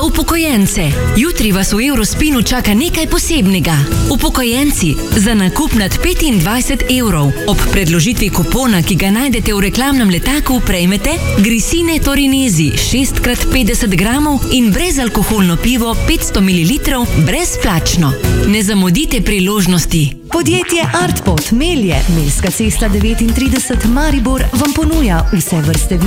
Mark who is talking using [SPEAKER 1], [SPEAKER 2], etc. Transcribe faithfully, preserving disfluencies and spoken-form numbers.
[SPEAKER 1] upokojence. Jutri vas v Eurospinu čaka nekaj posebnega. Upokojenci, za nakup nad petindvajset evrov ob predložitvi kupona, ki ga najdete v reklamnem letaku, prejmete Grisine Torinesi šest krat petdeset gramov in brezalkoholno pivo petsto mililitrov brezplačno. Ne zamudite priložnosti.
[SPEAKER 2] Podjetje Artpot Melje, Melska cesta devetintrideset Maribor, vam ponuja vse vrste